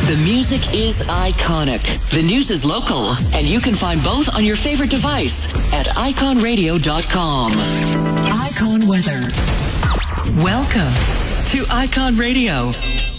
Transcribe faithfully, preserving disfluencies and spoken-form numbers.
The music is iconic. The news is local. And you can find both on your favorite device at icon radio dot com. Icon Weather. Welcome to Icon Radio.